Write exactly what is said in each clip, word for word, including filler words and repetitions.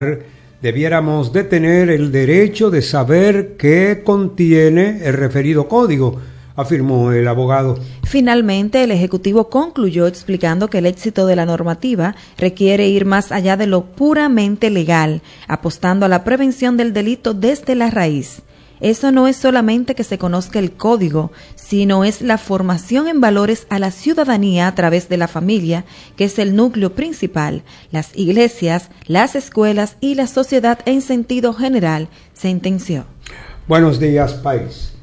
debiéramos de tener el derecho de saber qué contiene el referido código, afirmó el abogado. Finalmente, el Ejecutivo concluyó explicando que el éxito de la normativa requiere ir más allá de lo puramente legal, apostando a la prevención del delito desde la raíz. Eso no es solamente que se conozca el código, sino es la formación en valores a la ciudadanía a través de la familia, que es el núcleo principal, las iglesias, las escuelas y la sociedad en sentido general, sentenció. Buenos días, país.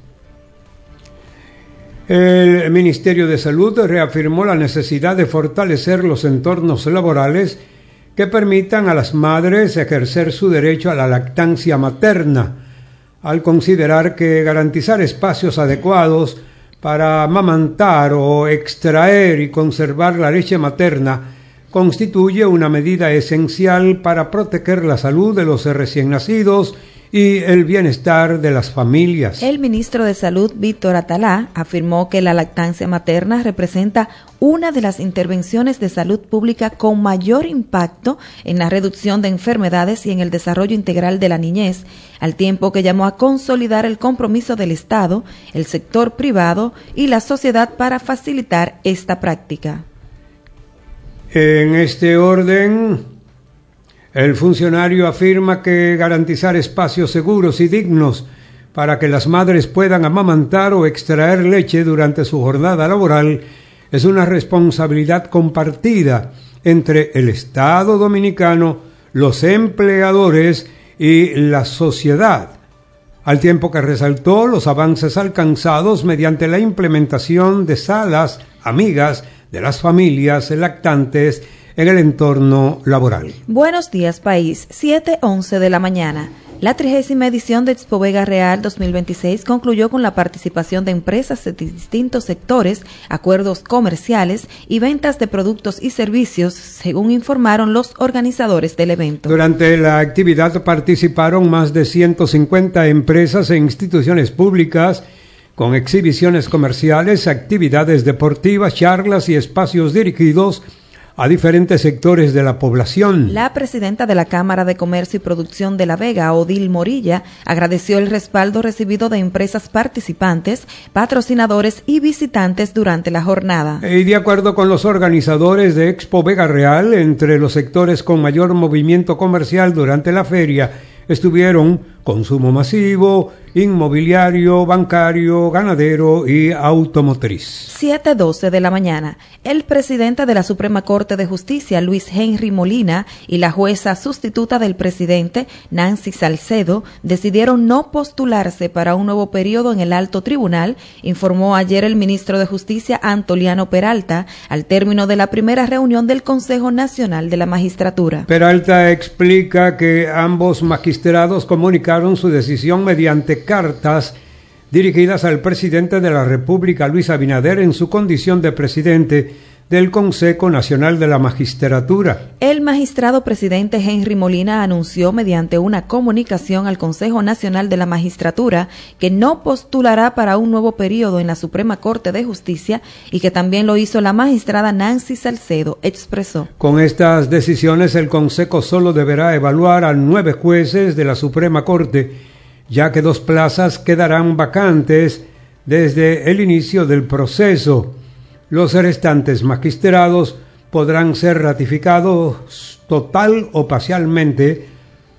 El Ministerio de Salud reafirmó la necesidad de fortalecer los entornos laborales que permitan a las madres ejercer su derecho a la lactancia materna, al considerar que garantizar espacios adecuados para amamantar o extraer y conservar la leche materna constituye una medida esencial para proteger la salud de los recién nacidos y el bienestar de las familias. El ministro de Salud, Víctor Atalá, afirmó que la lactancia materna representa una de las intervenciones de salud pública con mayor impacto en la reducción de enfermedades y en el desarrollo integral de la niñez, al tiempo que llamó a consolidar el compromiso del Estado, el sector privado y la sociedad para facilitar esta práctica. En este orden, el funcionario afirma que garantizar espacios seguros y dignos para que las madres puedan amamantar o extraer leche durante su jornada laboral es una responsabilidad compartida entre el Estado dominicano, los empleadores y la sociedad, al tiempo que resaltó los avances alcanzados mediante la implementación de salas amigas de las familias lactantes en el entorno laboral. Buenos días, país. siete once de la mañana. La trigésima edición de Expo Vega Real dos mil veintiséis concluyó con la participación de empresas de distintos sectores, acuerdos comerciales y ventas de productos y servicios, según informaron los organizadores del evento. Durante la actividad participaron más de ciento cincuenta empresas e instituciones públicas con exhibiciones comerciales, actividades deportivas, charlas y espacios dirigidos a diferentes sectores de la población. La presidenta de la Cámara de Comercio y Producción de La Vega, Odil Morilla, agradeció el respaldo recibido de empresas participantes, patrocinadores y visitantes durante la jornada. Y de acuerdo con los organizadores de Expo Vega Real, entre los sectores con mayor movimiento comercial durante la feria estuvieron consumo masivo, inmobiliario, bancario, ganadero y automotriz. siete doce de la mañana. El presidente de la Suprema Corte de Justicia, Luis Henry Molina, y la jueza sustituta del presidente, Nancy Salcedo, decidieron no postularse para un nuevo periodo en el alto tribunal, informó ayer el ministro de Justicia, Antoliano Peralta, al término de la primera reunión del Consejo Nacional de la Magistratura. Peralta explica que ambos magistrados comunicaron su decisión mediante cartas dirigidas al presidente de la República, Luis Abinader, en su condición de presidente del Consejo Nacional de la Magistratura. El magistrado presidente Henry Molina anunció mediante una comunicación al Consejo Nacional de la Magistratura que no postulará para un nuevo periodo en la Suprema Corte de Justicia y que también lo hizo la magistrada Nancy Salcedo, expresó. Con estas decisiones, el Consejo solo deberá evaluar a nueve jueces de la Suprema Corte, ya que dos plazas quedarán vacantes desde el inicio del proceso. Los restantes magistrados podrán ser ratificados total o parcialmente,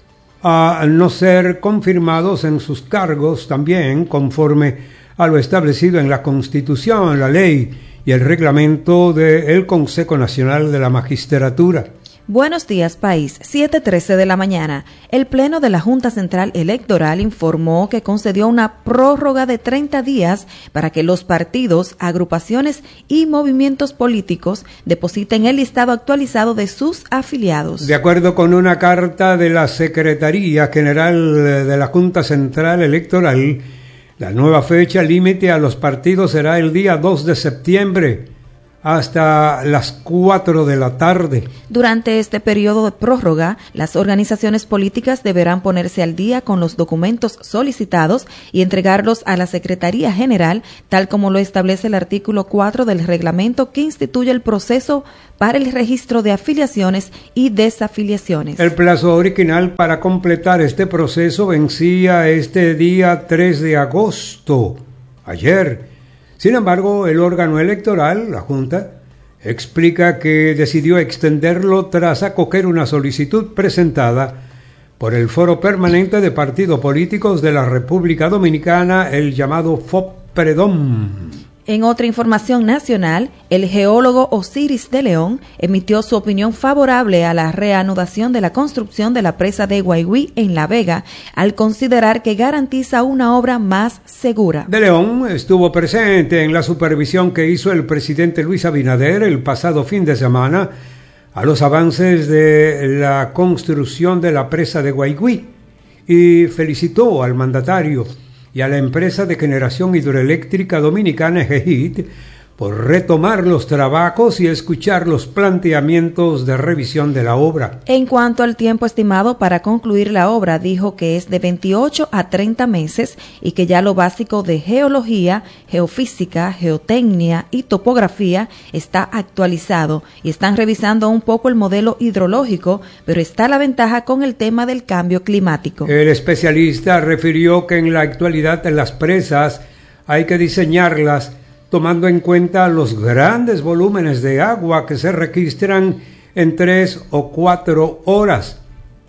a no ser confirmados en sus cargos también conforme a lo establecido en la Constitución, la ley y el reglamento del Consejo Nacional de la Magistratura. Buenos días, país. siete trece de la mañana. El Pleno de la Junta Central Electoral informó que concedió una prórroga de treinta días para que los partidos, agrupaciones y movimientos políticos depositen el listado actualizado de sus afiliados. De acuerdo con una carta de la Secretaría General de la Junta Central Electoral, la nueva fecha límite a los partidos será el día dos de septiembre. hasta las cuatro de la tarde. Durante este periodo de prórroga, las organizaciones políticas deberán ponerse al día con los documentos solicitados y entregarlos a la Secretaría General, tal como lo establece el artículo cuatro del reglamento que instituye el proceso para el registro de afiliaciones y desafiliaciones. El plazo original para completar este proceso vencía este día tres de agosto, ayer. Sin embargo, el órgano electoral, la Junta, explica que decidió extenderlo tras acoger una solicitud presentada por el Foro Permanente de Partidos Políticos de la República Dominicana, el llamado FOPREDOM. En otra información nacional, el geólogo Osiris de León emitió su opinión favorable a la reanudación de la construcción de la presa de Guaigüí en La Vega, al considerar que garantiza una obra más segura. De León estuvo presente en la supervisión que hizo el presidente Luis Abinader el pasado fin de semana a los avances de la construcción de la presa de Guaigüí y felicitó al mandatario y a la empresa de generación hidroeléctrica dominicana GEHID por retomar los trabajos y escuchar los planteamientos de revisión de la obra. En cuanto al tiempo estimado para concluir la obra, dijo que es de veintiocho a treinta meses y que ya lo básico de geología, geofísica, geotecnia y topografía está actualizado y están revisando un poco el modelo hidrológico, pero está la ventaja con el tema del cambio climático. El especialista refirió que en la actualidad en las presas hay que diseñarlas tomando en cuenta los grandes volúmenes de agua que se registran en tres o cuatro horas,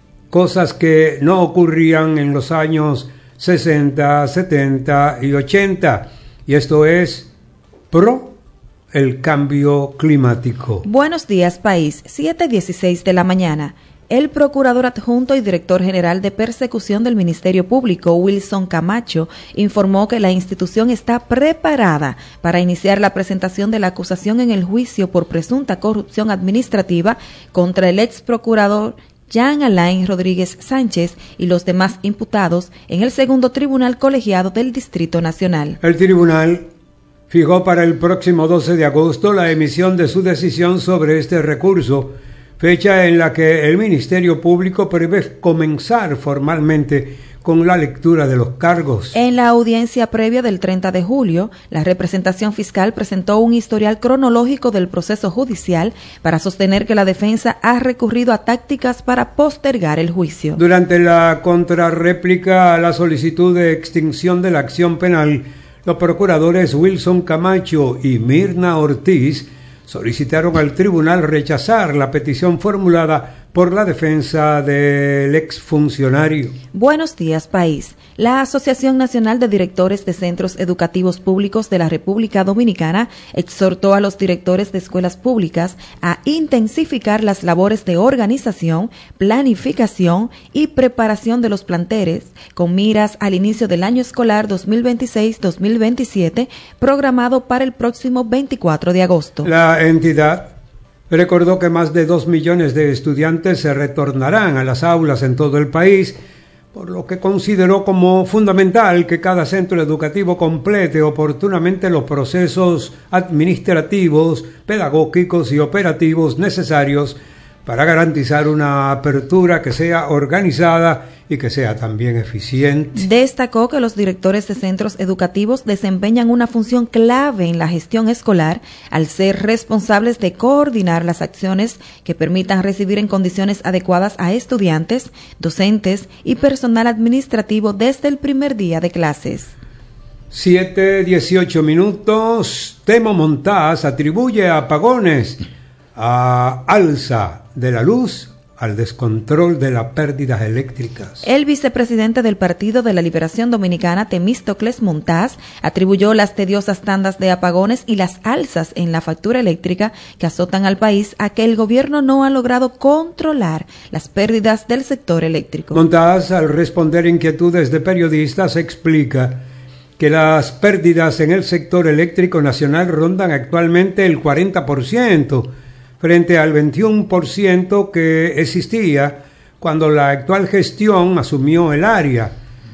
cosas que no ocurrían en los años sesenta, setenta y ochenta, y esto es pro el cambio climático. Buenos días, país, siete dieciséis de la mañana. El procurador adjunto y director general de persecución del Ministerio Público, Wilson Camacho, informó que la institución está preparada para iniciar la presentación de la acusación en el juicio por presunta corrupción administrativa contra el ex procurador Jean Alain Rodríguez Sánchez y los demás imputados en el segundo tribunal colegiado del Distrito Nacional. El tribunal fijó para el próximo doce de agosto la emisión de su decisión sobre este recurso, fecha en la que el Ministerio Público prevé comenzar formalmente con la lectura de los cargos. En la audiencia previa del treinta de julio, la representación fiscal presentó un historial cronológico del proceso judicial para sostener que la defensa ha recurrido a tácticas para postergar el juicio. Durante la contrarréplica a la solicitud de extinción de la acción penal, los procuradores Wilson Camacho y Mirna Ortiz solicitaron al tribunal rechazar la petición formulada por la defensa del exfuncionario. Buenos días, país. La Asociación Nacional de Directores de Centros Educativos Públicos de la República Dominicana exhortó a los directores de escuelas públicas a intensificar las labores de organización, planificación y preparación de los planteles con miras al inicio del año escolar dos mil veintiséis dos mil veintisiete, programado para el próximo veinticuatro de agosto. La entidad recordó que más de dos millones de estudiantes se retornarán a las aulas en todo el país, por lo que consideró como fundamental que cada centro educativo complete oportunamente los procesos administrativos, pedagógicos y operativos necesarios para garantizar una apertura que sea organizada y que sea también eficiente. Destacó que los directores de centros educativos desempeñan una función clave en la gestión escolar al ser responsables de coordinar las acciones que permitan recibir en condiciones adecuadas a estudiantes, docentes y personal administrativo desde el primer día de clases. siete dieciocho minutos. Temo Montaz atribuye a apagones a alza de la luz al descontrol de las pérdidas eléctricas. El vicepresidente del Partido de la Liberación Dominicana, Temístocles Montaz, atribuyó las tediosas tandas de apagones y las alzas en la factura eléctrica que azotan al país a que el gobierno no ha logrado controlar las pérdidas del sector eléctrico. Montaz, al responder inquietudes de periodistas, explica que las pérdidas en el sector eléctrico nacional rondan actualmente el cuarenta por ciento, frente al veintiuno por ciento que existía cuando la actual gestión asumió el área.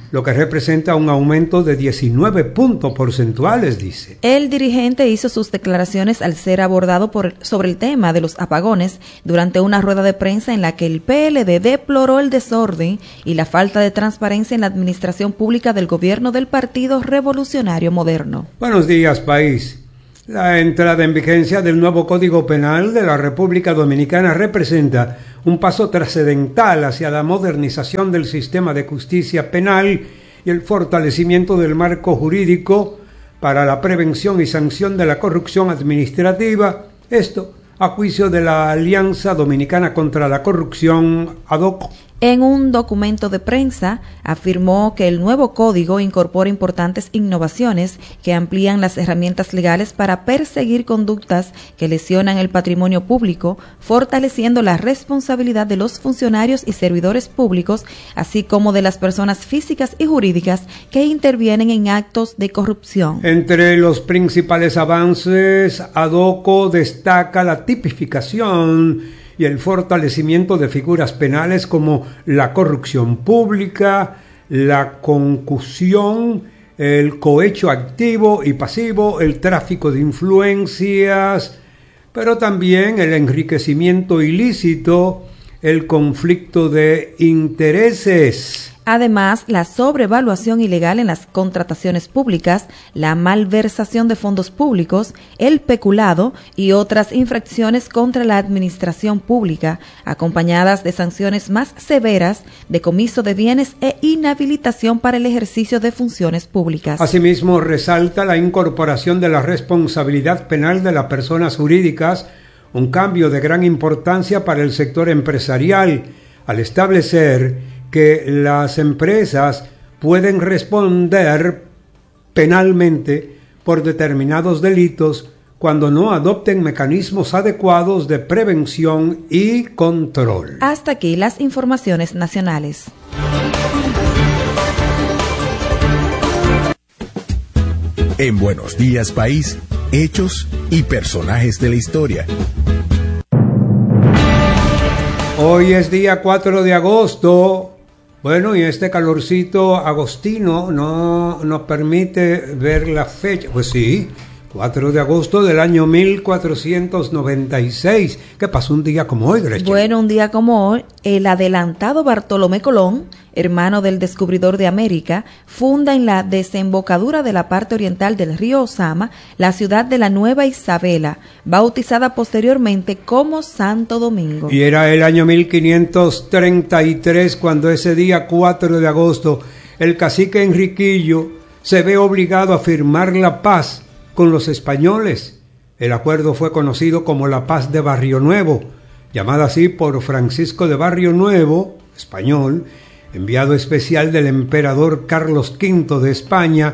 lo que representa un aumento de diecinueve puntos porcentuales, dice. El dirigente hizo sus declaraciones al ser abordado por, sobre el tema de los apagones durante una rueda de prensa en la que el P L D deploró el desorden y la falta de transparencia en la administración pública del gobierno del Partido Revolucionario Moderno. Buenos días, país. La entrada en vigencia del nuevo Código Penal de la República Dominicana representa un paso trascendental hacia la modernización del sistema de justicia penal y el fortalecimiento del marco jurídico para la prevención y sanción de la corrupción administrativa. Esto a juicio de la Alianza Dominicana contra la Corrupción, ADOCO. En un documento de prensa, afirmó que el nuevo código incorpora importantes innovaciones que amplían las herramientas legales para perseguir conductas que lesionan el patrimonio público, fortaleciendo la responsabilidad de los funcionarios y servidores públicos, así como de las personas físicas y jurídicas que intervienen en actos de corrupción. Entre los principales avances, ADOCO destaca la tipificación y el fortalecimiento de figuras penales como la corrupción pública, la concusión, el cohecho activo y pasivo, el tráfico de influencias, pero también el enriquecimiento ilícito, el conflicto de intereses. Además, la sobrevaluación ilegal en las contrataciones públicas, la malversación de fondos públicos, el peculado y otras infracciones contra la administración pública, acompañadas de sanciones más severas, decomiso de bienes e inhabilitación para el ejercicio de funciones públicas. Asimismo, resalta la incorporación de la responsabilidad penal de las personas jurídicas, un cambio de gran importancia para el sector empresarial, al establecer que las empresas pueden responder penalmente por determinados delitos cuando no adopten mecanismos adecuados de prevención y control. Hasta aquí las informaciones nacionales. En Buenos Días País, hechos y personajes de la historia. Hoy es día cuatro de agosto. Bueno, y este calorcito agostino no nos permite ver la fecha. Pues sí, cuatro de agosto del año mil cuatrocientos noventa y seis. ¿Qué pasó un día como hoy, Gretchen? Bueno, un día como hoy, el adelantado Bartolomé Colón, hermano del descubridor de América, funda en la desembocadura de la parte oriental del río Osama la ciudad de la Nueva Isabela, bautizada posteriormente como Santo Domingo. Y era el año mil quinientos treinta y tres cuando ese día cuatro de agosto el cacique Enriquillo se ve obligado a firmar la paz con los españoles. El acuerdo fue conocido como la Paz de Barrio Nuevo, llamada así por Francisco de Barrio Nuevo, español, enviado especial del emperador Carlos quinto de España,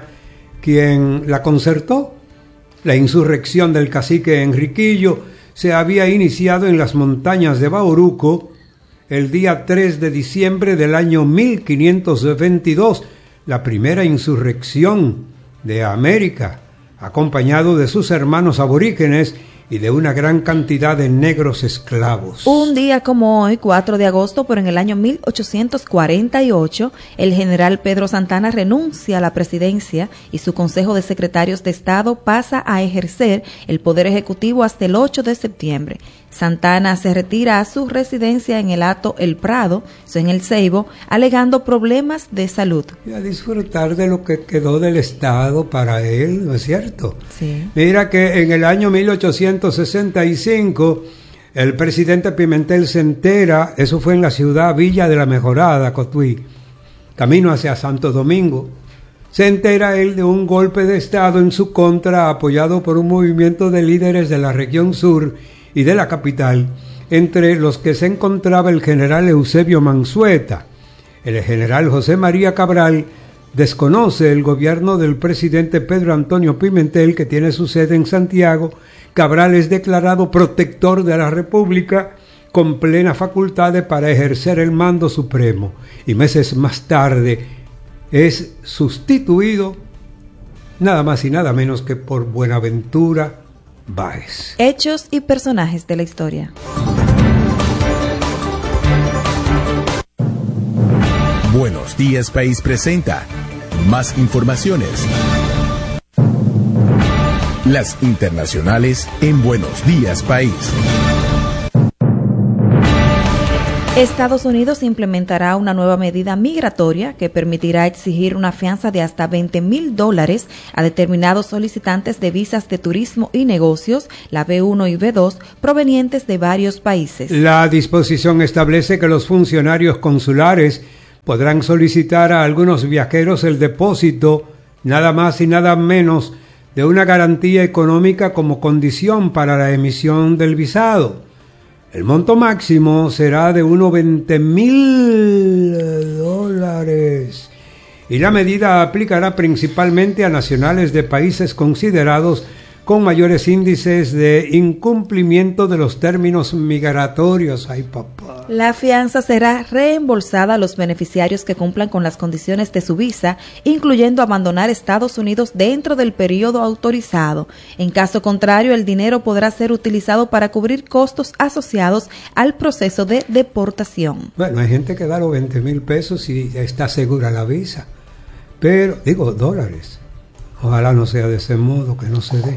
quien la concertó. La insurrección del cacique Enriquillo se había iniciado en las montañas de Bauruco el día tres de diciembre del año mil quinientos veintidós, la primera insurrección de América, acompañado de sus hermanos aborígenes y de una gran cantidad de negros esclavos. Un día como hoy, cuatro de agosto, pero en el año mil ochocientos cuarenta y ocho, el general Pedro Santana renuncia a la presidencia y su Consejo de Secretarios de Estado pasa a ejercer el Poder Ejecutivo hasta el ocho de septiembre. Santana se retira a su residencia en el Hato El Prado, en el Ceibo, alegando problemas de salud. Y a disfrutar de lo que quedó del Estado para él, ¿no es cierto? Sí. Mira que en el año mil ochocientos sesenta y cinco, el presidente Pimentel se entera, eso fue en la ciudad Villa de la Mejorada, Cotuí, camino hacia Santo Domingo. Se entera él de un golpe de Estado en su contra, apoyado por un movimiento de líderes de la región sur y de la capital, entre los que se encontraba el general Eusebio Mansueta. El general José María Cabral desconoce el gobierno del presidente Pedro Antonio Pimentel, que tiene su sede en Santiago. Cabral es declarado protector de la República con plena facultad para ejercer el mando supremo, y meses más tarde es sustituido nada más y nada menos que por Buenaventura Báez. Hechos y personajes de la historia. Buenos Días País presenta más informaciones. Las internacionales en Buenos Días País. Estados Unidos implementará una nueva medida migratoria que permitirá exigir una fianza de hasta veinte mil dólares a determinados solicitantes de visas de turismo y negocios, la B uno y B dos, provenientes de varios países. La disposición establece que los funcionarios consulares podrán solicitar a algunos viajeros el depósito, nada más y nada menos, de una garantía económica como condición para la emisión del visado. El monto máximo será de unos veinte mil dólares y la medida aplicará principalmente a nacionales de países considerados con mayores índices de incumplimiento de los términos migratorios. Ay, papá. La fianza será reembolsada a los beneficiarios que cumplan con las condiciones de su visa, incluyendo abandonar Estados Unidos dentro del periodo autorizado. En caso contrario, el dinero podrá ser utilizado para cubrir costos asociados al proceso de deportación. Bueno, hay gente que da los veinte mil pesos y está segura la visa, pero, digo, dólares. Ojalá no sea de ese modo, que no se dé.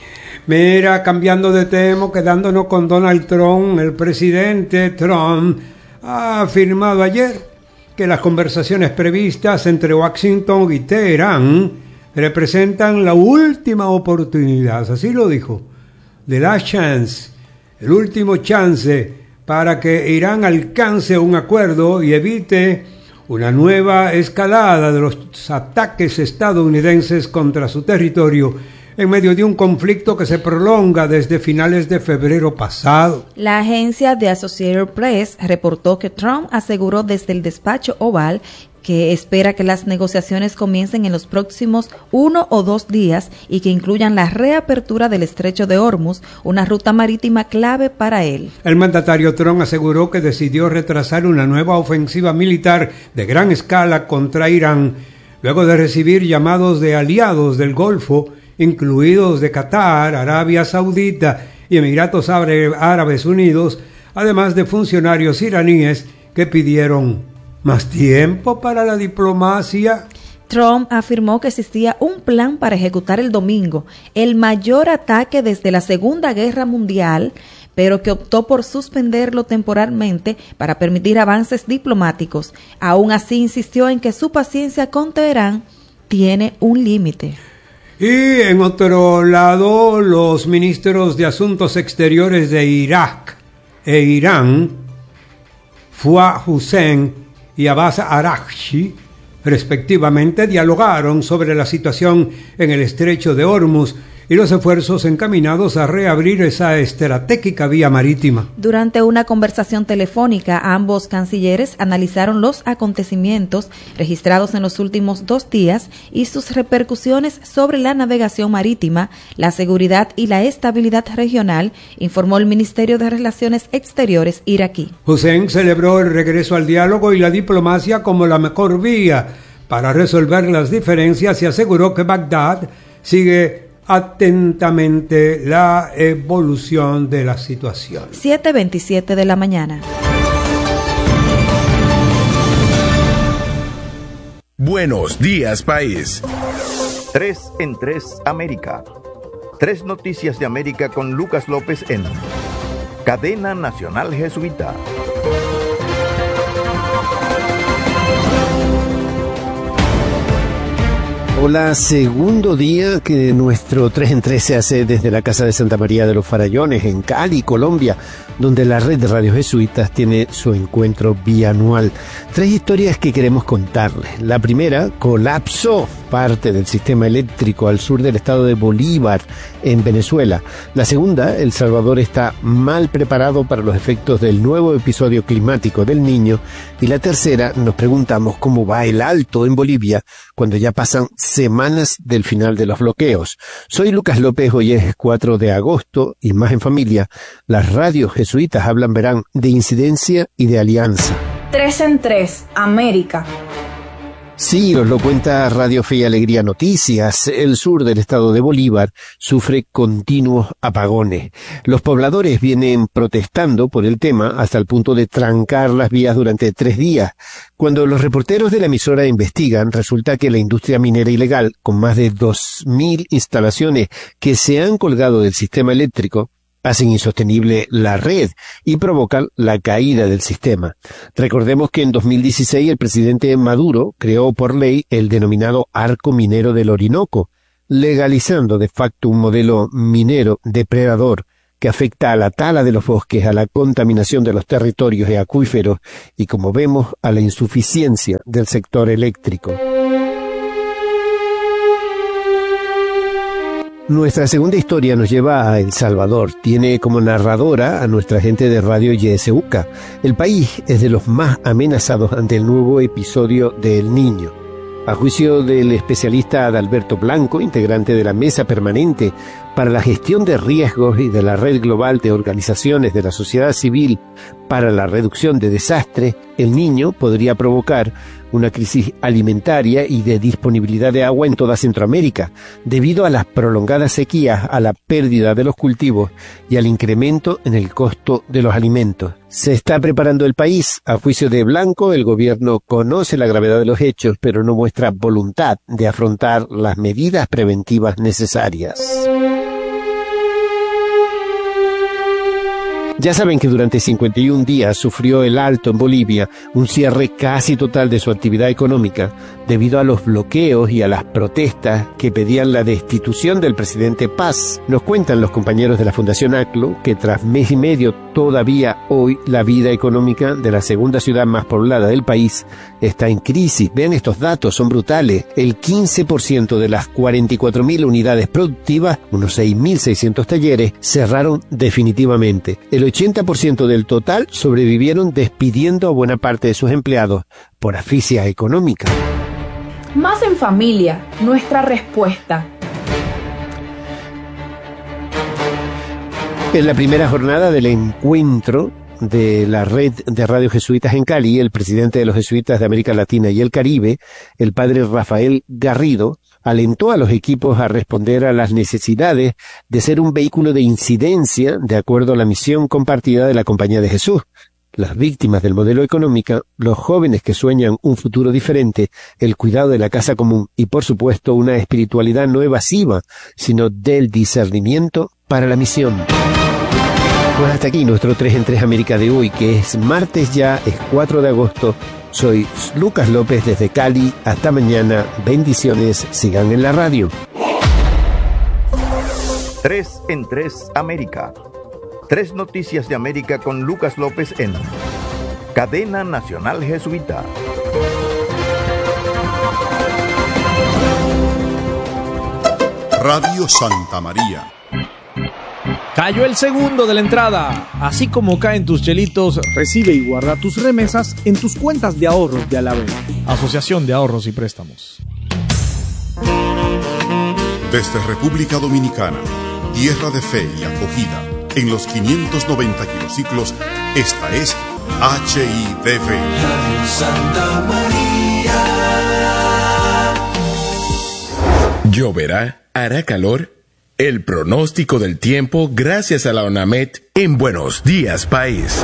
Mira, cambiando de tema, quedándonos con Donald Trump, el presidente Trump ha afirmado ayer que las conversaciones previstas entre Washington y Teherán representan la última oportunidad, así lo dijo, the last chance, el último chance para que Irán alcance un acuerdo y evite una nueva escalada de los ataques estadounidenses contra su territorio en medio de un conflicto que se prolonga desde finales de febrero pasado. La agencia de Associated Press reportó que Trump aseguró desde el despacho Oval que espera que las negociaciones comiencen en los próximos uno o dos días y que incluyan la reapertura del estrecho de Hormuz, una ruta marítima clave para él. El mandatario Trump aseguró que decidió retrasar una nueva ofensiva militar de gran escala contra Irán, luego de recibir llamados de aliados del Golfo, incluidos de Qatar, Arabia Saudita y Emiratos Árabes Unidos, además de funcionarios iraníes que pidieron ¿más tiempo para la diplomacia? Trump afirmó que existía un plan para ejecutar el domingo el mayor ataque desde la Segunda Guerra Mundial, pero que optó por suspenderlo temporalmente para permitir avances diplomáticos. Aún así, insistió en que su paciencia con Teherán tiene un límite. Y en otro lado, los ministros de Asuntos Exteriores de Irak e Irán, Fuad Hussein y Abbas Araghchi, respectivamente, dialogaron sobre la situación en el estrecho de Hormuz y los esfuerzos encaminados a reabrir esa estratégica vía marítima. Durante una conversación telefónica, ambos cancilleres analizaron los acontecimientos registrados en los últimos dos días y sus repercusiones sobre la navegación marítima, la seguridad y la estabilidad regional, informó el Ministerio de Relaciones Exteriores iraquí. Hussein celebró el regreso al diálogo y la diplomacia como la mejor vía para resolver las diferencias y aseguró que Bagdad sigue atentamente la evolución de la situación. siete veintisiete de la mañana. Buenos Días País. Tres en Tres América. Tres noticias de América con Lucas López en Cadena Nacional Jesuita. Hola, segundo día que nuestro tres en tres se hace desde la Casa de Santa María de los Farallones en Cali, Colombia, donde la red de radios jesuitas tiene su encuentro bianual. Tres historias que queremos contarles. La primera, colapso parte del sistema eléctrico al sur del estado de Bolívar, en Venezuela. La segunda, El Salvador está mal preparado para los efectos del nuevo episodio climático del Niño. Y la tercera, nos preguntamos cómo va el alto en Bolivia cuando ya pasan semanas del final de los bloqueos. Soy Lucas López, hoy es cuatro de agosto y Más en Familia. Las radios jesuitas hablan, verán, de incidencia y de alianza. Tres en Tres, América. Sí, nos lo cuenta Radio Fe y Alegría Noticias. El sur del estado de Bolívar sufre continuos apagones. Los pobladores vienen protestando por el tema hasta el punto de trancar las vías durante tres días. Cuando los reporteros de la emisora investigan, resulta que la industria minera ilegal, con más de dos mil instalaciones que se han colgado del sistema eléctrico, hacen insostenible la red y provocan la caída del sistema. Recordemos que en dos mil dieciséis el presidente Maduro creó por ley el denominado Arco Minero del Orinoco, legalizando de facto un modelo minero depredador que afecta a la tala de los bosques, a la contaminación de los territorios y acuíferos y, como vemos, a la insuficiencia del sector eléctrico. Nuestra segunda historia nos lleva a El Salvador. Tiene como narradora a nuestra gente de Radio Y S U C A. El país es de los más amenazados ante el nuevo episodio de El Niño. A juicio del especialista Adalberto Blanco, integrante de la Mesa Permanente para la Gestión de Riesgos y de la Red Global de Organizaciones de la Sociedad Civil para la Reducción de Desastres, El Niño podría provocar una crisis alimentaria y de disponibilidad de agua en toda Centroamérica, debido a las prolongadas sequías, a la pérdida de los cultivos y al incremento en el costo de los alimentos. Se está preparando el país. A juicio de Blanco, el gobierno conoce la gravedad de los hechos, pero no muestra voluntad de afrontar las medidas preventivas necesarias. Ya saben que durante cincuenta y un días sufrió el Alto en Bolivia un cierre casi total de su actividad económica debido a los bloqueos y a las protestas que pedían la destitución del presidente Paz. Nos cuentan los compañeros de la Fundación ACLO que tras mes y medio todavía hoy la vida económica de la segunda ciudad más poblada del país está en crisis. Vean estos datos, son brutales. El quince por ciento de las cuarenta y cuatro mil unidades productivas, unos seis mil seiscientos talleres, cerraron definitivamente. El ochenta por ciento del total sobrevivieron despidiendo a buena parte de sus empleados por asfixia económica. Más en familia, nuestra respuesta. En la primera jornada del encuentro de la red de radio jesuitas en Cali, el presidente de los jesuitas de América Latina y el Caribe, el padre Rafael Garrido, alentó a los equipos a responder a las necesidades de ser un vehículo de incidencia de acuerdo a la misión compartida de la Compañía de Jesús. Las víctimas del modelo económico, los jóvenes que sueñan un futuro diferente, el cuidado de la casa común y, por supuesto, una espiritualidad no evasiva, sino del discernimiento para la misión. Pues hasta aquí nuestro tres en tres América de hoy, que es martes ya, es cuatro de agosto. Soy Lucas López desde Cali. Hasta mañana. Bendiciones. Sigan en la radio. tres en tres América. Tres noticias de América con Lucas López en Cadena Nacional Jesuita. Radio Santa María. Cayó el segundo de la entrada. Así como caen tus chelitos, recibe y guarda tus remesas en tus cuentas de ahorros de Alavés. Asociación de Ahorros y Préstamos. Desde República Dominicana, tierra de fe y acogida, en los quinientos noventa kilociclos, esta es H I D V. Radio Santa María. ¿Lloverá? ¿Hará calor? El pronóstico del tiempo gracias a la ONAMED en Buenos Días País.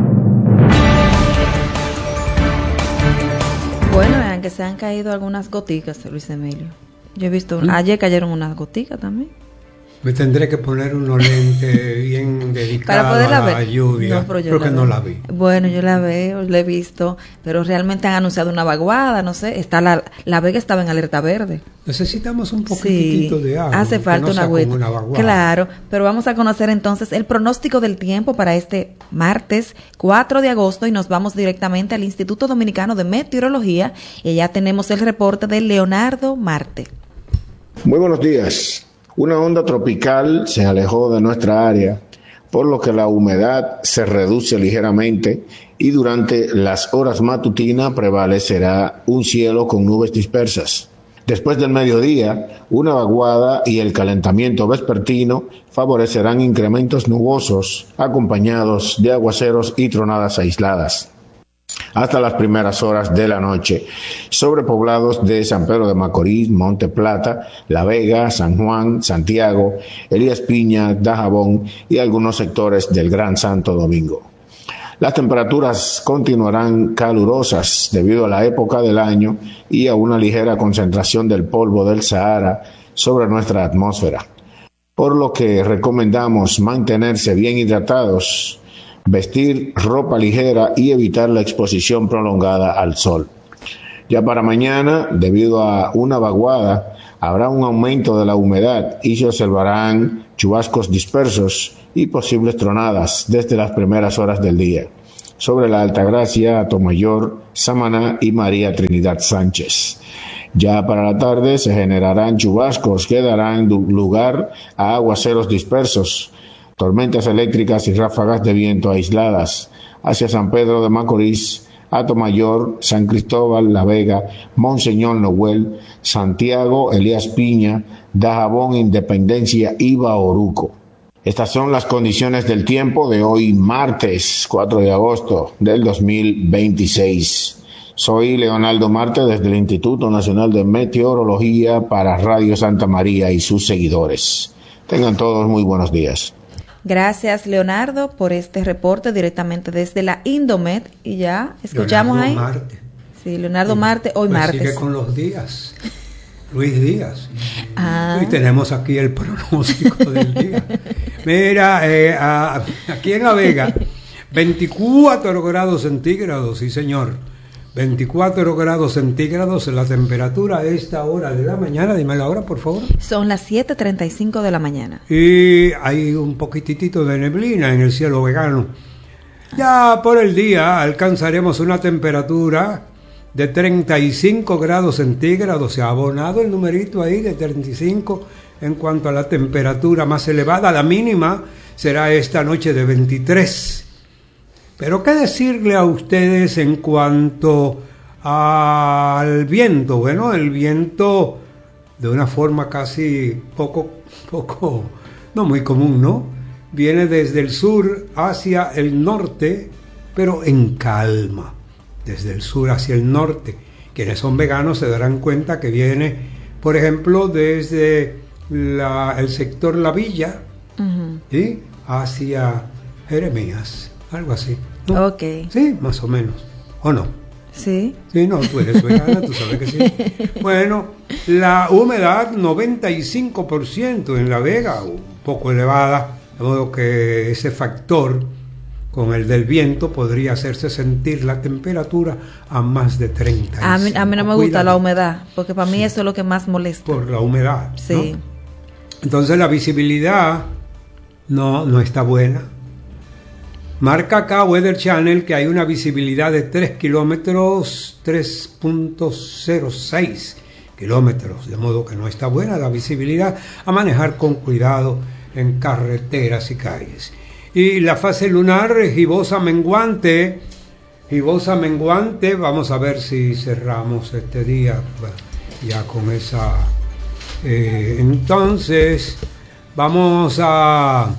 Bueno, vean que se han caído algunas goticas, Luis Emilio. Yo he visto, ¿Mm? Ayer cayeron unas goticas también. Me tendré que poner unos lentes bien dedicados a la ver. lluvia. No, pero yo Creo que veo. no la vi. Bueno, yo la veo, la he visto, pero realmente han anunciado una vaguada, no sé. Está la, la Vega estaba en alerta verde. Necesitamos un poquitito sí, de agua. Hace falta no una agüita. Una claro, pero vamos a conocer entonces el pronóstico del tiempo para este martes cuatro de agosto y nos vamos directamente al Instituto Dominicano de Meteorología y ya tenemos el reporte de Leonardo Marte. Muy buenos días. Una onda tropical se alejó de nuestra área, por lo que la humedad se reduce ligeramente y durante las horas matutinas prevalecerá un cielo con nubes dispersas. Después del mediodía, una vaguada y el calentamiento vespertino favorecerán incrementos nubosos acompañados de aguaceros y tronadas aisladas. hasta las primeras horas de la noche sobre poblados de San Pedro de Macorís, Monte Plata, La Vega, San Juan, Santiago, Elías Piña, Dajabón y algunos sectores del Gran Santo Domingo. Las temperaturas continuarán calurosas debido a la época del año y a una ligera concentración del polvo del Sahara sobre nuestra atmósfera, por lo que recomendamos mantenerse bien hidratados, vestir ropa ligera y evitar la exposición prolongada al sol. Ya para mañana, debido a una vaguada, habrá un aumento de la humedad y se observarán chubascos dispersos y posibles tronadas desde las primeras horas del día sobre la Altagracia, Atomayor, Samaná y María Trinidad Sánchez. Ya para la tarde se generarán chubascos que darán lugar a aguaceros dispersos, tormentas eléctricas y ráfagas de viento aisladas hacia San Pedro de Macorís, Atomayor, San Cristóbal, La Vega, Monseñor Noel, Santiago, Elías Piña, Dajabón, Independencia y Bauruco. Estas son las condiciones del tiempo de hoy, martes cuatro de agosto del dos mil veintiséis. Soy Leonardo Marte desde el Instituto Nacional de Meteorología para Radio Santa María y sus seguidores. Tengan todos muy buenos días. Gracias, Leonardo, por este reporte directamente desde la Indomet. Y ya escuchamos Leonardo ahí. Marte. Sí, Leonardo Marte, hoy pues martes. Sigue con los días. Luis Díaz. Ah. Y tenemos aquí el pronóstico del día. Mira, eh, a, aquí en La Vega, veinticuatro grados centígrados, sí señor. veinticuatro grados centígrados en la temperatura a esta hora de la mañana. Dime la hora, por favor. Son las siete treinta y cinco de la mañana. Y hay un poquitito de neblina en el cielo vegano. Ya por el día alcanzaremos una temperatura de treinta y cinco grados centígrados. Se ha abonado el numerito ahí de treinta y cinco en cuanto a la temperatura más elevada. La mínima será esta noche de veintitrés. Pero qué decirle a ustedes en cuanto al viento. Bueno, el viento de una forma casi poco, poco, no muy común, ¿no? Viene desde el sur hacia el norte, pero en calma. Desde el sur hacia el norte. Quienes son veganos se darán cuenta que viene, por ejemplo, desde la, el sector La Villa, uh-huh. ¿sí? hacia Jeremías, algo así. ¿No? Ok. Sí, más o menos. ¿O no? Sí. Sí, no, tú eres vegana, tú sabes que sí. Bueno, la humedad noventa y cinco por ciento en La Vega, un poco elevada, de modo que ese factor con el del viento podría hacerse sentir la temperatura a más de treinta. A mí, a mí no me gusta la humedad, porque para mí eso es lo que más molesta. Por la humedad, sí. ¿no? Entonces la visibilidad no, no está buena. Marca acá Weather Channel que hay una visibilidad de tres kilómetros, tres punto cero seis kilómetros, de modo que no está buena la visibilidad, a manejar con cuidado en carreteras y calles. Y la fase lunar gibosa menguante, gibosa menguante, vamos a ver si cerramos este día ya con esa. Eh, entonces, vamos a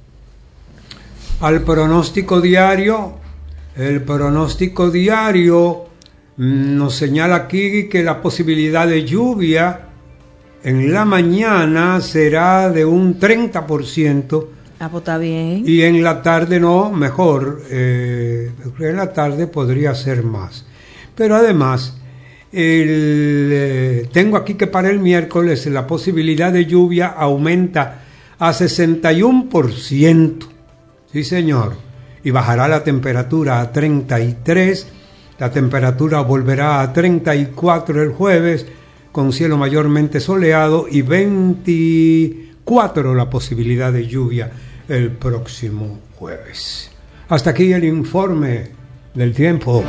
al pronóstico diario. El pronóstico diario mmm, nos señala aquí que la posibilidad de lluvia en la mañana será de un treinta por ciento. Ah, pues está bien. Y en la tarde no, mejor. Eh, en la tarde podría ser más. Pero además, el, eh, tengo aquí que para el miércoles la posibilidad de lluvia aumenta a sesenta y uno por ciento. Sí, señor. Y bajará la temperatura a treinta y tres. La temperatura volverá a treinta y cuatro el jueves, con cielo mayormente soleado, y veinticuatro la posibilidad de lluvia el próximo jueves. Hasta aquí el informe del tiempo.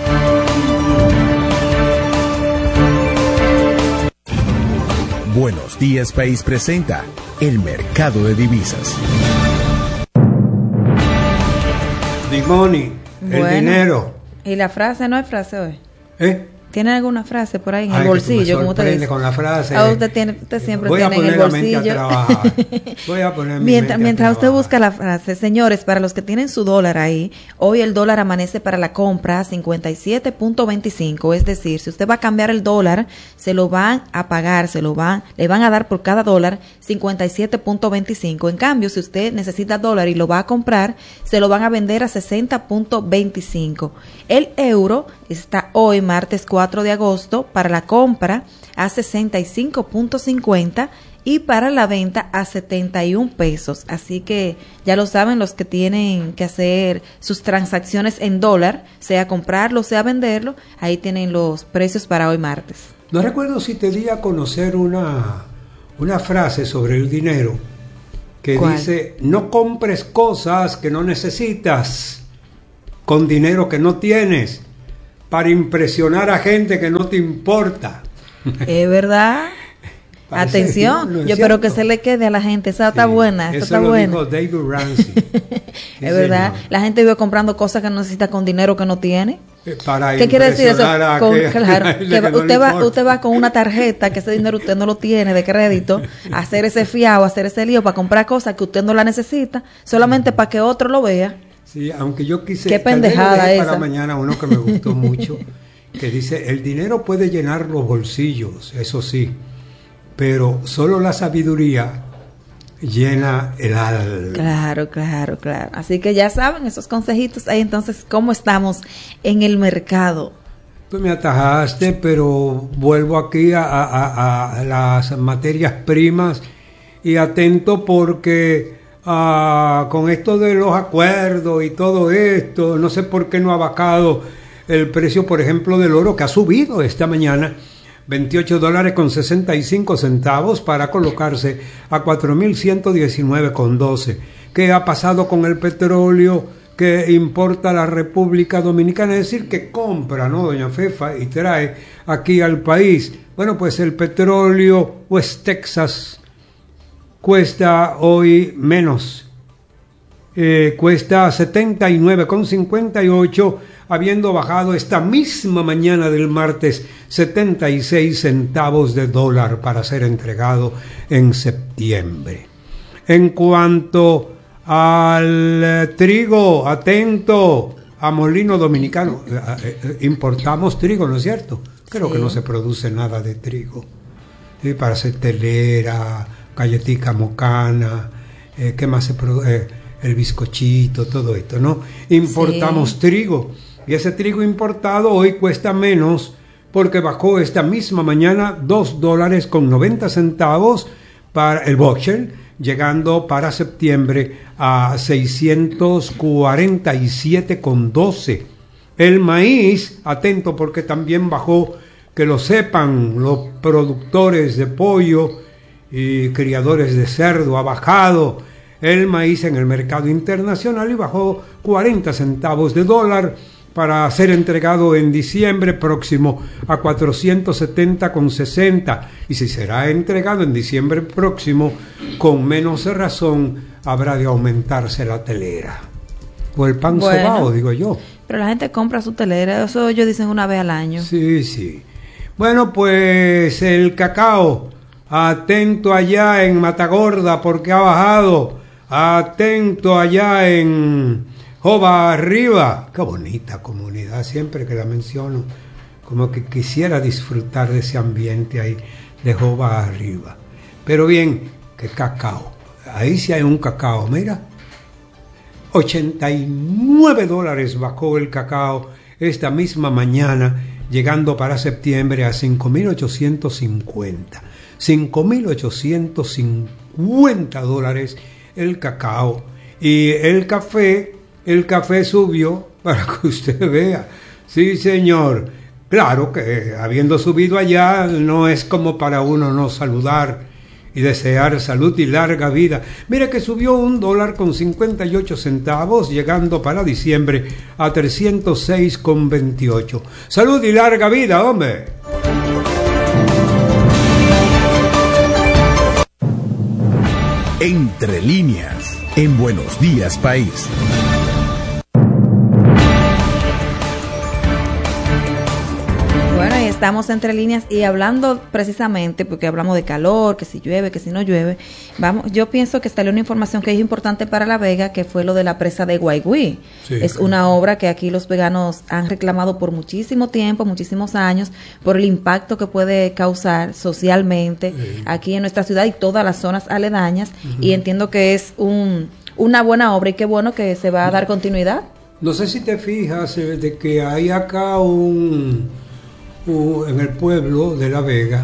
Buenos Días País presenta el mercado de divisas. The money, bueno, el dinero. ¿Y la frase? ¿No hay frase hoy? ¿Eh? ¿Tiene alguna frase por ahí en Ay, el bolsillo? Como usted dice. Con la frase. Ah, usted, tiene, usted siempre voy tiene a poner en el bolsillo. La mente a trabajar. Voy a poner mi mientras mente mientras a usted trabajar. busca la frase, señores, para los que tienen su dólar ahí, hoy el dólar amanece para la compra a cincuenta y siete punto veinticinco, es decir, si usted va a cambiar el dólar, se lo van a pagar, se lo van, le van a dar por cada dólar cincuenta y siete punto veinticinco. En cambio, si usted necesita dólar y lo va a comprar, se lo van a vender a sesenta punto veinticinco. El euro está hoy, martes cuatro de agosto, para la compra a sesenta y cinco punto cincuenta y para la venta a setenta y un pesos. Así que ya lo saben los que tienen que hacer sus transacciones en dólar, sea comprarlo, sea venderlo, ahí tienen los precios para hoy martes. No recuerdo si te di a conocer una, una frase sobre el dinero que ¿Cuál? dice: no compres cosas que no necesitas con dinero que no tienes para impresionar a gente que no te importa. Es verdad. Parece, Atención, no, no yo es espero que cierto. se le quede a la gente. Esa Sí, está buena, esa eso está lo buena. dijo David Ramsey. Es verdad, la gente vive comprando cosas que no necesita con dinero que no tiene. Para ¿Qué quiere decir eso? impresionar a Con- aquella- claro, a que que va- no le usted, va, importa. usted va con una tarjeta que ese dinero usted no lo tiene de crédito, a hacer ese fiado, a hacer ese lío para comprar cosas que usted no la necesita, solamente para que otro lo vea. Sí, aunque yo quise... Qué tal vez lo pendejada dejé para esa. mañana uno que me gustó mucho, que dice: el dinero puede llenar los bolsillos, eso sí, pero solo la sabiduría llena el alma. Claro, claro, claro. Así que ya saben, esos consejitos ahí. Entonces, ¿cómo estamos en el mercado? Pues me atajaste, pero vuelvo aquí a, a- a- a las materias primas y atento porque ah, con esto de los acuerdos y todo esto, no sé por qué no ha bajado el precio, por ejemplo, del oro, que ha subido esta mañana veintiocho dólares con sesenta y cinco centavos para colocarse a cuatro mil ciento diecinueve con doce. ¿Qué ha pasado con el petróleo que importa la República Dominicana? Es decir, que compra, ¿no, doña Fefa? Y trae aquí al país. Bueno, pues el petróleo West Texas cuesta hoy menos. Eh, cuesta setenta y nueve con cincuenta y ocho, habiendo bajado esta misma mañana del martes setenta y seis centavos de dólar para ser entregado en septiembre. En cuanto al eh, trigo, atento a Molino Dominicano, eh, eh, importamos trigo, ¿no es cierto? Creo Sí. que no se produce nada de trigo. Sí, para hacer telera, galletica mocana, eh, ¿qué más se produce? El bizcochito, todo esto, ¿no? Importamos Sí. trigo, y ese trigo importado hoy cuesta menos porque bajó esta misma mañana dos dólares con noventa centavos para el boxer, llegando para septiembre a seiscientos cuarenta y siete con doce. El maíz, atento porque también bajó, que lo sepan los productores de pollo y criadores de cerdo, ha bajado el maíz en el mercado internacional y bajó cuarenta centavos de dólar para ser entregado en diciembre próximo a cuatrocientos setenta con sesenta, y si será entregado en diciembre próximo, con menos razón habrá de aumentarse la telera o el pan Bueno. sobao, digo yo. Pero la gente compra su telera, eso ellos dicen una vez al año. Sí, sí. Bueno, pues el cacao, atento allá en Matagorda porque ha bajado, atento allá en Jova Arriba. Qué bonita comunidad, siempre que la menciono, como que quisiera disfrutar de ese ambiente ahí de Jova Arriba. Pero bien, qué cacao. Ahí sí hay un cacao, mira. ochenta y nueve dólares bajó el cacao esta misma mañana, llegando para septiembre a cinco mil ochocientos cincuenta. cinco mil ochocientos cincuenta dólares el cacao. Y el café, el café subió, para que usted vea. Sí, señor. Claro que habiendo subido allá, no es como para uno no saludar y desear salud y larga vida. Mire que subió un dólar con cincuenta y ocho centavos, llegando para diciembre a trescientos seis con veintiocho. Salud y larga vida, hombre. Entre líneas, en Buenos Días País. Bueno, y estamos entre líneas y hablando precisamente, porque hablamos de calor, que si llueve, que si no llueve, vamos, yo pienso que salió una información que es importante para La Vega, que fue lo de la presa de Guaigüí. Sí, es claro. Una obra que aquí los veganos han reclamado por muchísimo tiempo, muchísimos años, por el impacto que puede causar socialmente sí. aquí en nuestra ciudad y todas las zonas aledañas, uh-huh. y entiendo que es un, una buena obra y qué bueno que se va a dar continuidad. No sé si te fijas eh, de que hay acá un, un en el pueblo de La Vega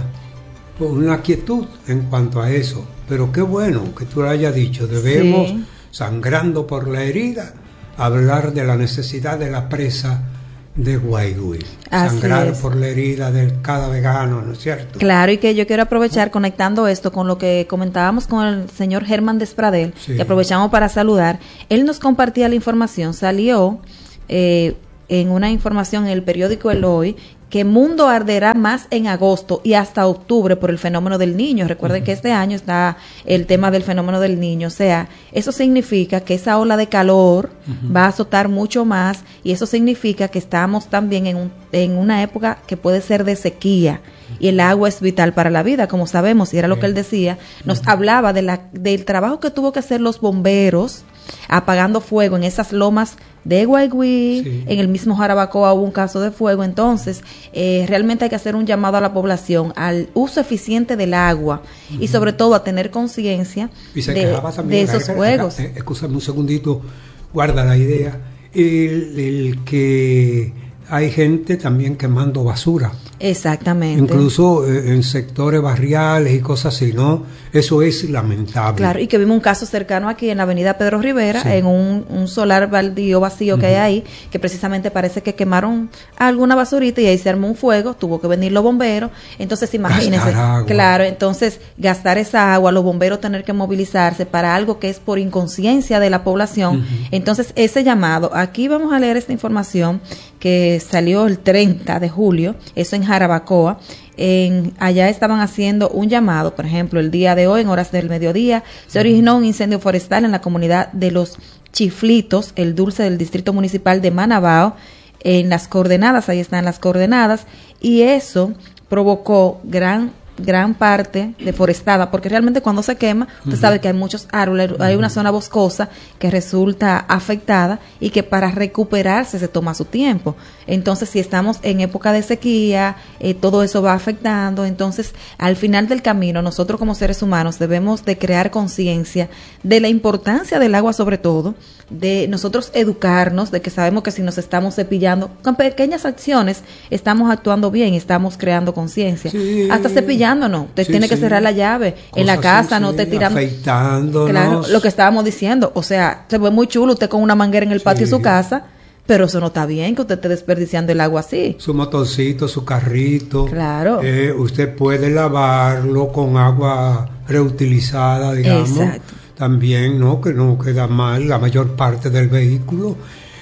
una quietud en cuanto a eso, pero qué bueno que tú lo hayas dicho. Debemos, sí. sangrando por la herida, hablar de la necesidad de la presa de Guaigüí. Sangrar por la herida de cada vegano, ¿no es cierto? Claro, y que yo quiero aprovechar conectando esto con lo que comentábamos con el señor Germán Despradel, sí. que aprovechamos para saludar. Él nos compartía la información, salió eh, en una información en el periódico El Hoy, que Mundo arderá más en agosto y hasta octubre por el fenómeno del Niño. Recuerden uh-huh. que este año está el tema del fenómeno del Niño. O sea, eso significa que esa ola de calor uh-huh. va a azotar mucho más y eso significa que estamos también en, un, en una época que puede ser de sequía. Y el agua es vital para la vida, como sabemos, y era lo que él decía. Nos uh-huh. hablaba de la, del trabajo que tuvo que hacer los bomberos apagando fuego en esas lomas de Guaigüí, sí. en el mismo Jarabacoa hubo un caso de fuego. Entonces, eh, realmente hay que hacer un llamado a la población al uso eficiente del agua uh-huh. y sobre todo a tener conciencia de, de esos fuegos. Eh, Escúchame un segundito, guarda la idea. El, el que hay gente también quemando basura. Exactamente. Incluso eh, en sectores barriales y cosas así, ¿no? Eso es lamentable. Claro, y que vimos un caso cercano aquí en la avenida Pedro Rivera, sí. en un, un solar baldío vacío uh-huh. que hay ahí, que precisamente parece que quemaron alguna basurita y ahí se armó un fuego, tuvo que venir los bomberos. Entonces, imagínense, claro, entonces gastar esa agua, los bomberos tener que movilizarse para algo que es por inconsciencia de la población. Uh-huh. Entonces, ese llamado, aquí vamos a leer esta información que salió el treinta de julio, eso en Jarabacoa. En, allá estaban haciendo un llamado, por ejemplo, el día de hoy, en horas del mediodía, se originó un incendio forestal en la comunidad de Los Chiflitos, el Dulce del distrito municipal de Manabao, en las coordenadas, ahí están las coordenadas, y eso provocó gran gran parte deforestada, porque realmente cuando se quema, usted uh-huh. sabe que hay muchos árboles, uh-huh. hay una zona boscosa que resulta afectada y que para recuperarse se toma su tiempo. Entonces, si estamos en época de sequía, eh, todo eso va afectando. Entonces, al final del camino, nosotros como seres humanos debemos de crear conciencia de la importancia del agua, sobre todo, de nosotros educarnos, de que sabemos que si nos estamos cepillando, con pequeñas acciones, estamos actuando bien, estamos creando conciencia. Sí. Hasta cepillándonos, usted sí, tiene sí. que cerrar la llave. Cosas en la casa, no te tiramos. Afeitándonos. Claro, lo que estábamos diciendo. O sea, se ve muy chulo usted con una manguera en el patio sí. de su casa, pero eso no está bien que usted esté desperdiciando el agua así. Su motorcito, su carrito. Claro. Eh, usted puede lavarlo con agua reutilizada, digamos. Exacto. También, ¿no? Que no queda mal la mayor parte del vehículo.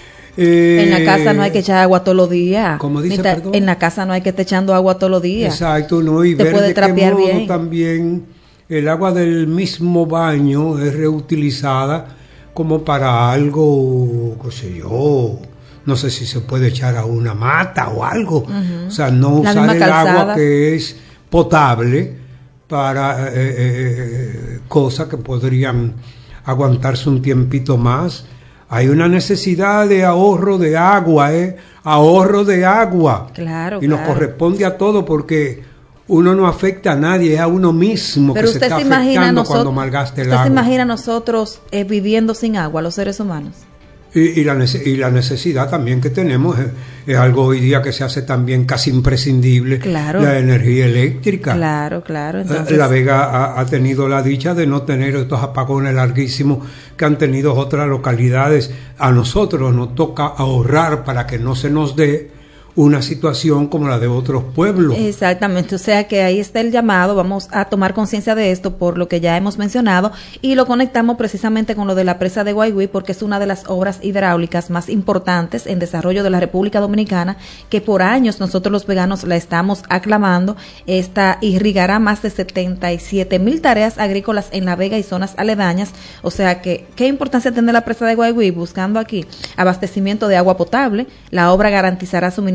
Eh, en la casa no hay que echar agua todos los días. ¿Cómo dice, Mita, perdón? En la casa no hay que estar echando agua todos los días. Exacto, ¿no? Y te ver puede de trapear qué modo bien. También el agua del mismo baño es reutilizada como para algo, qué sé yo, no sé si se puede echar a una mata o algo. Uh-huh. O sea, no la usar el calzada. agua que es potable para eh, eh, cosas que podrían aguantarse un tiempito más. Hay una necesidad de ahorro de agua, ¿eh? Ahorro de agua. Claro, y nos claro. corresponde a todo porque uno no afecta a nadie, es a uno mismo. Pero que se está se afectando nosotros, cuando malgaste el agua. ¿Usted se imagina nosotros eh, viviendo sin agua, los seres humanos? Y, y, la, y la necesidad también que tenemos es, es algo hoy día que se hace también casi imprescindible, claro. la energía eléctrica. Claro, claro. Entonces... La Vega ha, ha tenido la dicha de no tener estos apagones larguísimos que han tenido otras localidades. A nosotros nos toca ahorrar para que no se nos dé una situación como la de otros pueblos. Exactamente, o sea que ahí está el llamado, vamos a tomar conciencia de esto por lo que ya hemos mencionado y lo conectamos precisamente con lo de la presa de Guaigüí porque es una de las obras hidráulicas más importantes en desarrollo de la República Dominicana que por años nosotros los veganos la estamos aclamando. Esta irrigará más de setenta y siete mil tareas agrícolas en La Vega y zonas aledañas, o sea que qué importancia tiene la presa de Guaigüí buscando aquí abastecimiento de agua potable. La obra garantizará suministro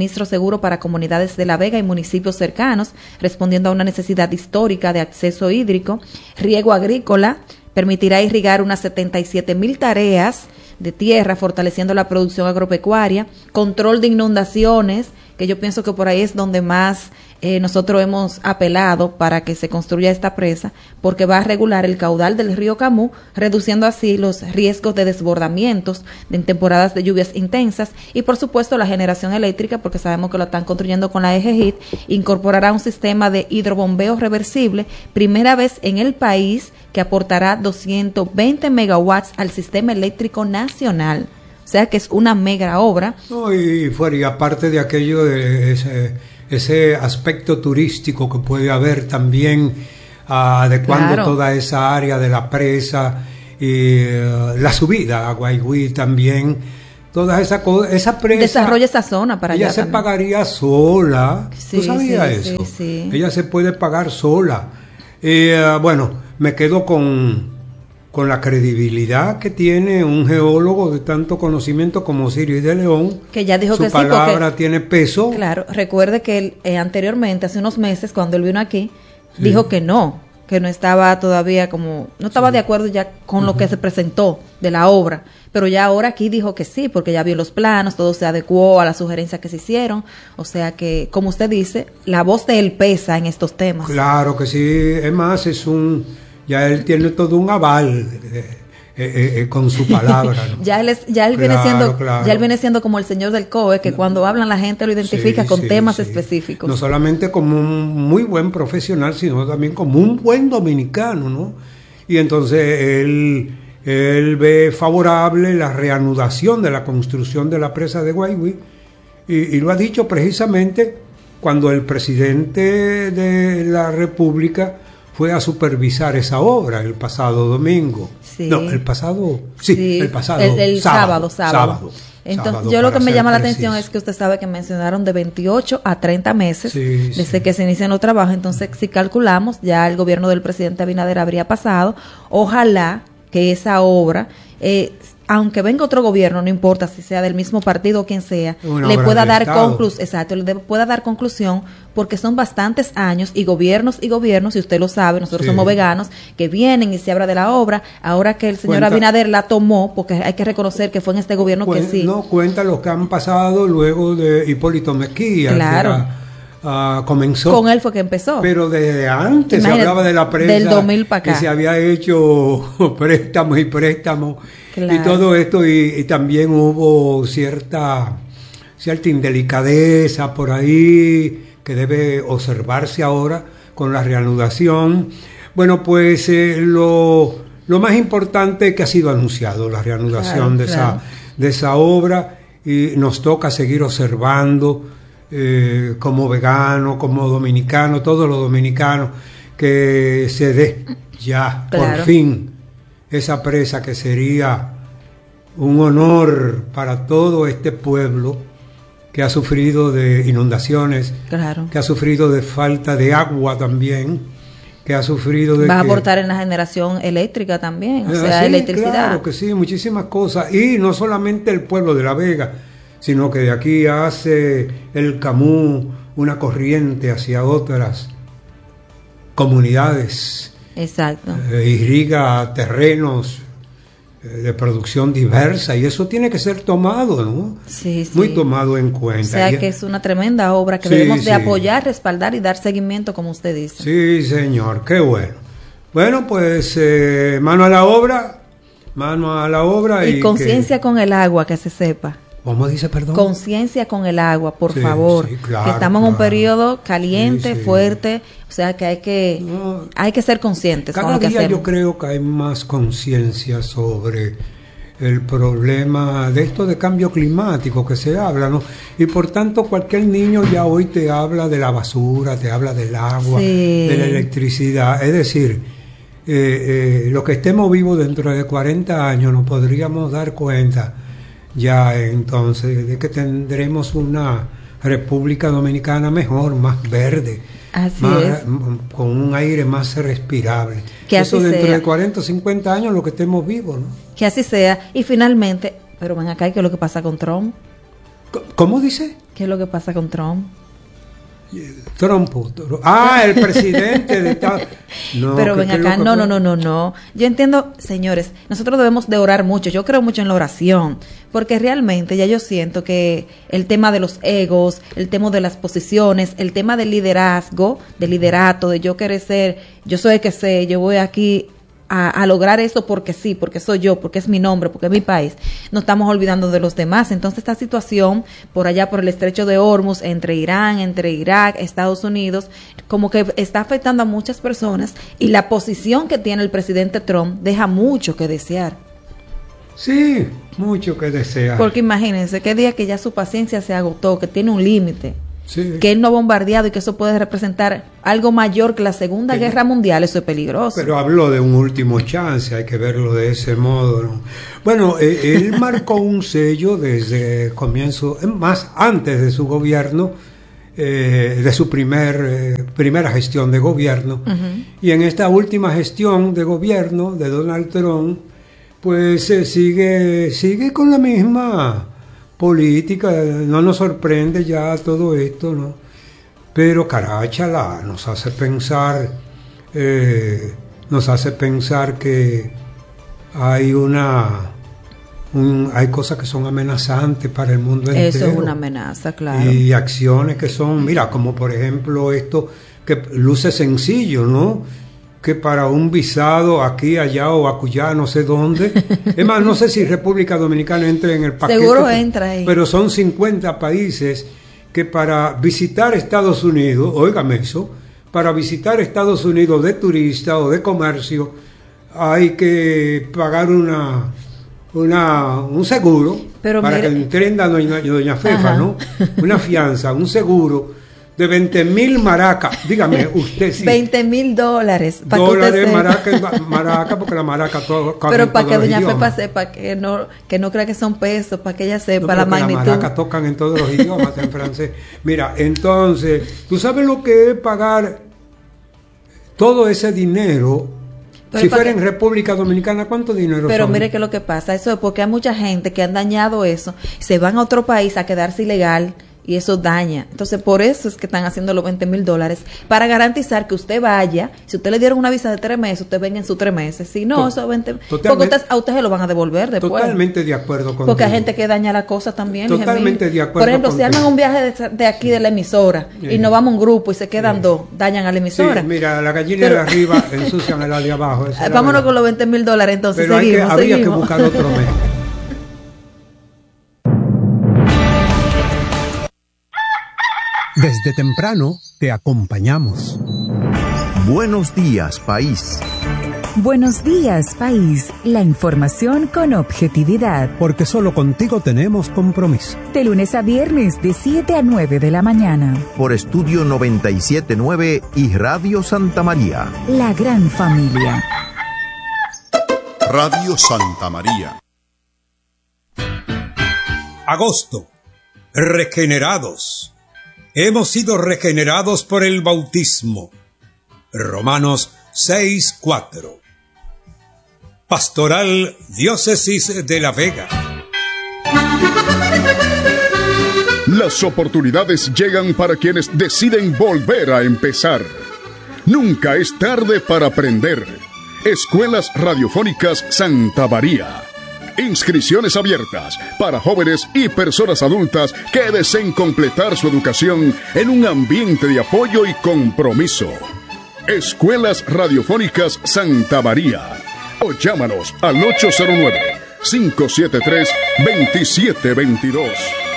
suministro seguro para comunidades de La Vega y municipios cercanos, respondiendo a una necesidad histórica de acceso hídrico. Riego agrícola permitirá irrigar unas setenta y siete mil tareas de tierra, fortaleciendo la producción agropecuaria. Control de inundaciones, que yo pienso que por ahí es donde más eh, nosotros hemos apelado para que se construya esta presa, porque va a regular el caudal del río Camus, reduciendo así los riesgos de desbordamientos en temporadas de lluvias intensas. Y por supuesto la generación eléctrica, porque sabemos que lo están construyendo con la E G H I D, incorporará un sistema de hidrobombeo reversible, primera vez en el país, que aportará doscientos veinte megawatts al sistema eléctrico nacional. O sea que es una mega obra. No, y fuera, y aparte de aquello, de ese, ese aspecto turístico que puede haber también, uh, adecuando claro. toda esa área de la presa, y uh, la subida a Guayguí también, toda esa cosa, esa presa. Desarrolla esa zona para allá. Ella se también. pagaría sola. Sí, ¿Tú sabías sí, eso? Sí, sí. Ella se puede pagar sola. Y uh, bueno, me quedo con. con la credibilidad que tiene un geólogo de tanto conocimiento como Sirio de León, que ya dijo su que palabra sí, porque, tiene peso. Claro, recuerde que él, eh, anteriormente, hace unos meses, cuando él vino aquí, sí. dijo que no, que no estaba todavía como, no estaba sí. de acuerdo ya con uh-huh. lo que se presentó de la obra, pero ya ahora aquí dijo que sí, porque ya vio los planos, todo se adecuó a las sugerencias que se hicieron, o sea que, como usted dice, la voz de él pesa en estos temas. Claro que sí, es más, es un... ya él tiene todo un aval eh, eh, eh, con su palabra, ¿no? ya él es, ya él claro, viene siendo claro. ya él viene siendo como el señor del C O E, que no. cuando hablan la gente lo identifica sí, con sí, temas sí. específicos. No solamente como un muy buen profesional, sino también como un buen dominicano, ¿no? Y entonces él él ve favorable la reanudación de la construcción de la presa de Guayguí, y, y lo ha dicho precisamente cuando el presidente de la República fue a supervisar esa obra el pasado domingo. Sí. No, el pasado, sí, sí. el pasado el, el sábado, sábado, sábado. sábado. Entonces, sábado, yo lo que me llama la atención es que usted sabe que mencionaron de veintiocho a treinta meses sí, desde sí. que se inician los trabajos. Entonces, si calculamos, ya el gobierno del presidente Abinader habría pasado. Ojalá que esa obra, eh, aunque venga otro gobierno, no importa si sea del mismo partido o quien sea, Una le pueda dar conclusión, exacto, le pueda dar conclusión, porque son bastantes años y gobiernos y gobiernos, y usted lo sabe, nosotros sí. somos veganos, que vienen y se habla de la obra. Ahora que el señor cuenta, Abinader la tomó, porque hay que reconocer que fue en este gobierno cuen, que sí. No, cuenta lo que han pasado luego de Hipólito Mejía. Claro. Uh, comenzó. Con él fue que empezó. Pero desde antes Imagínate, se hablaba de la presa. Del dos mil para acá. Que se había hecho préstamos y préstamos. Claro. Y todo esto, y, y también hubo cierta, cierta indelicadeza por ahí que debe observarse ahora con la reanudación. Bueno, pues eh, lo, lo más importante es que ha sido anunciado la reanudación claro, de, claro. Esa, de esa obra, y nos toca seguir observando eh, como vegano, como dominicano, todos los dominicanos, que se dé ya claro. por fin esa presa, que sería un honor para todo este pueblo que ha sufrido de inundaciones, claro. que ha sufrido de falta de agua también, que ha sufrido de... Va a que, aportar en la generación eléctrica también, o sea, sí, electricidad. Claro que sí, muchísimas cosas. Y no solamente el pueblo de La Vega, sino que de aquí hace el Camus una corriente hacia otras comunidades. Exacto. Eh, irriga terrenos eh, de producción diversa, y eso tiene que ser tomado, ¿no? Sí, sí. Muy tomado en cuenta. O sea, y, que es una tremenda obra que sí, debemos de sí. apoyar, respaldar y dar seguimiento, como usted dice. Sí, señor, qué bueno. Bueno, pues eh, mano a la obra, mano a la obra. Y, y conciencia que... con el agua, que se sepa. ¿Cómo dice, perdón? Conciencia con el agua, por sí, favor. Sí, claro, que estamos claro. en un periodo caliente, sí, sí. fuerte, o sea que hay que no, hay que ser conscientes. Cada con lo que día hacemos. Yo creo que hay más conciencia sobre el problema de esto de cambio climático que se habla, ¿no? Y por tanto cualquier niño ya hoy te habla de la basura, te habla del agua, sí. de la electricidad. Es decir, eh, eh, los que estemos vivos dentro de cuarenta años nos podríamos dar cuenta ya entonces de que tendremos una República Dominicana mejor, más verde, así más, es. con un aire más respirable. Que Eso así dentro sea. de cuarenta o cincuenta años lo que estemos vivos, ¿no? Que así sea. Y finalmente, pero ven acá, ¿qué es lo que pasa con Trump? ¿Cómo dice? ¿Qué es lo que pasa con Trump? Trump. Ah, el presidente de Estados no, Pero ven acá, no, no, no, no, no. Yo entiendo, señores, nosotros debemos de orar mucho. Yo creo mucho en la oración, porque realmente ya yo siento que el tema de los egos, el tema de las posiciones, el tema del liderazgo, del liderato, de yo querer ser, yo soy el que sé, yo voy aquí A, a lograr eso porque sí, porque soy yo, porque es mi nombre, porque es mi país, no estamos olvidando de los demás. Entonces esta situación por allá por el estrecho de Hormuz, entre Irán, entre Irak, Estados Unidos, como que está afectando a muchas personas, y la posición que tiene el presidente Trump deja mucho que desear. Sí, mucho que desear. Porque imagínense qué día que ya su paciencia se agotó, que tiene un límite. Sí. Que él no ha bombardeado y que eso puede representar algo mayor que la Segunda que Guerra Mundial, eso es peligroso. Pero habló de un último chance, hay que verlo de ese modo, ¿no? Bueno, eh, él marcó un sello desde el comienzo, más antes de su gobierno, eh, de su primer eh, primera gestión de gobierno, uh-huh. Y en esta última gestión de gobierno de Donald Trump, pues eh, sigue sigue con la misma política. No nos sorprende ya todo esto, ¿no? Pero caráchala, nos hace pensar, eh, nos hace pensar que hay una, un, hay cosas que son amenazantes para el mundo entero. Eso es una amenaza, claro. Y acciones que son, mira, como por ejemplo esto que luce sencillo, ¿no? Que para un visado aquí, allá o acullá, no sé dónde. Es más, no sé si República Dominicana entra en el paquete. Seguro entra ahí. Pero son cincuenta países que para visitar Estados Unidos, óigame eso, para visitar Estados Unidos de turista o de comercio, hay que pagar una, una un seguro, pero para mire, que entienda doña, doña Fefa, ¿no? Una fianza, un seguro de veinte mil maracas, dígame usted sí. veinte mil dólares. Dólares, maracas, maraca, porque la maraca todo. Pero para que doña Fefa sepa que no, que no crea que son pesos, para que ella sepa no, la magnitud. Las maracas tocan en todos los idiomas, en francés. Mira, entonces, ¿tú sabes lo que es pagar todo ese dinero? Pero si fuera que, en República Dominicana, ¿cuánto dinero Pero son? mire que lo que pasa, eso es porque hay mucha gente que han dañado eso, se van a otro país a quedarse ilegal, y eso daña. Entonces, por eso es que están haciendo los veinte mil dólares, para garantizar que usted vaya. Si usted le dieron una visa de tres meses, usted venga en sus tres meses. Si no, esos veinte... Porque usted, a usted se lo van a devolver después. Totalmente de acuerdo con Porque hay gente que daña la cosa también. Totalmente de acuerdo. Por ejemplo, si arman un viaje de, de aquí de la emisora, sí, y nos vamos un grupo y se quedan sí. dos, dañan a la emisora. Sí, mira, la gallina Pero, de arriba ensucian a la de abajo. Vámonos con los veinte mil dólares, entonces. Pero seguimos, hay que, habría seguimos. que buscar otro mes. Desde temprano te acompañamos. Buenos días, país. Buenos días, país. La información con objetividad. Porque solo contigo tenemos compromiso. De lunes a viernes, de siete a nueve de la mañana. Por Estudio noventa y siete punto nueve y Radio Santa María. La gran familia. Radio Santa María. Agosto. Regenerados. Hemos sido regenerados por el bautismo. Romanos seis cuatro. Pastoral Diócesis de La Vega. Las oportunidades llegan para quienes deciden volver a empezar. Nunca es tarde para aprender. Escuelas Radiofónicas Santa María. Inscripciones abiertas para jóvenes y personas adultas que deseen completar su educación en un ambiente de apoyo y compromiso. Escuelas Radiofónicas Santa María. O llámanos al ocho cero nueve, cinco siete tres, dos siete dos dos.